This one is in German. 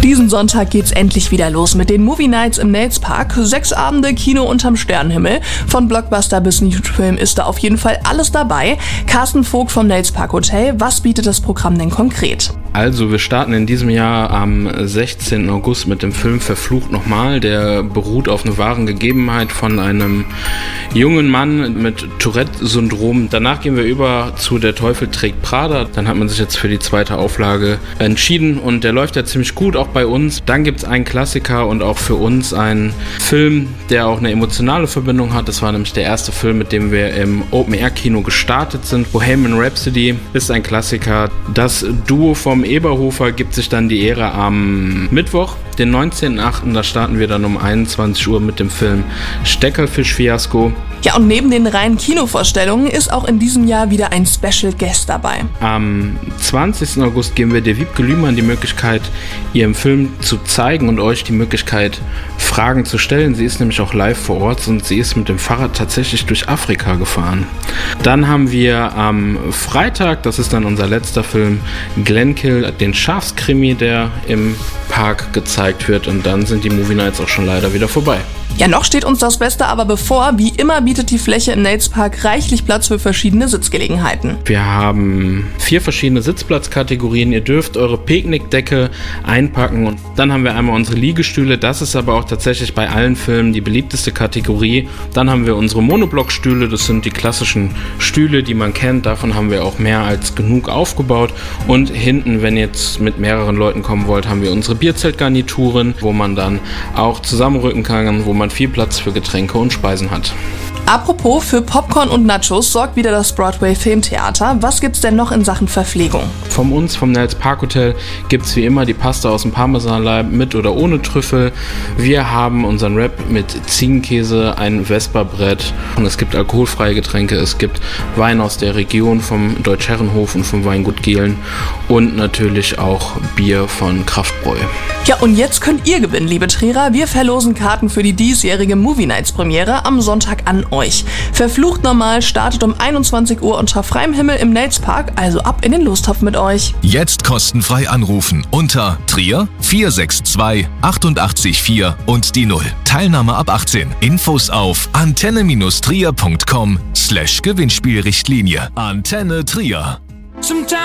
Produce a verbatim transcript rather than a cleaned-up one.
Diesen Sonntag geht's endlich wieder los mit den Movie Nights im Nels Park. Sechs Abende Kino unterm Sternenhimmel. Von Blockbuster bis Nischenfilm ist da auf jeden Fall alles dabei. Carsten Vogt vom Nels Park Hotel. Was bietet das Programm denn konkret? Also wir starten in diesem Jahr am sechzehnten August mit dem Film Verflucht nochmal. Der beruht auf einer wahren Gegebenheit von einem jungen Mann mit Tourette-Syndrom. Danach gehen wir über zu Der Teufel trägt Prada. Dann hat man sich jetzt für die zweite Auflage entschieden und der läuft ja ziemlich gut, auch bei uns. Dann gibt es einen Klassiker und auch für uns einen Film, der auch eine emotionale Verbindung hat. Das war nämlich der erste Film, mit dem wir im Open-Air-Kino gestartet sind. Bohemian Rhapsody ist ein Klassiker. Das Duo vom Eberhofer gibt sich dann die Ehre am Mittwoch, den neunzehnten achten Da starten wir dann um einundzwanzig Uhr mit dem Film Steckerfisch-Fiasko. Ja, und neben den reinen Kinovorstellungen ist auch in diesem Jahr wieder ein Special Guest dabei. Am zwanzigsten August geben wir der Wiebke Lühmann die Möglichkeit, ihren Film zu zeigen und euch die Möglichkeit, Fragen zu stellen. Sie ist nämlich auch live vor Ort und sie ist mit dem Fahrrad tatsächlich durch Afrika gefahren. Dann haben wir am Freitag, das ist dann unser letzter Film, Glenkill, den Schafskrimi, der im Park gezeigt wird, und dann sind die Movie Nights auch schon leider wieder vorbei. Ja, noch steht uns das Beste aber bevor. Wie immer bietet die Fläche im Nels Park reichlich Platz für verschiedene Sitzgelegenheiten. Wir haben vier verschiedene Sitzplatzkategorien. Ihr dürft eure Picknickdecke einpacken und dann haben wir einmal unsere Liegestühle. Das ist aber auch tatsächlich bei allen Filmen die beliebteste Kategorie. Dann haben wir unsere Monoblockstühle. Das sind die klassischen Stühle, die man kennt. Davon haben wir auch mehr als genug aufgebaut. Und hinten, wenn ihr jetzt mit mehreren Leuten kommen wollt, haben wir unsere Bierzeltgarnituren, wo man dann auch zusammenrücken kann, wo man viel Platz für Getränke und Speisen hat. Apropos, für Popcorn und Nachos sorgt wieder das Broadway Filmtheater. Was gibt's denn noch in Sachen Verpflegung? Von uns, vom Nels Park Hotel, gibt's wie immer die Pasta aus dem Parmesanleib mit oder ohne Trüffel. Wir haben unseren Wrap mit Ziegenkäse, ein Vesperbrett und es gibt alkoholfreie Getränke. Es gibt Wein aus der Region vom Deutsch-Herrenhof und vom Weingut Gehlen und natürlich auch Bier von Kraftbräu. Ja, und jetzt könnt ihr gewinnen, liebe Trierer. Wir verlosen Karten für die diesjährige Movie Nights Premiere am Sonntag an euch. Verflucht nochmal startet um einundzwanzig Uhr unter freiem Himmel im Nels Park, also ab in den Lostopf mit euch. Jetzt kostenfrei anrufen unter Trier vier sechs zwei acht acht vier und die null. Teilnahme ab achtzehn. Infos auf antenne-trier punkt com slash Gewinnspielrichtlinie. Antenne Trier.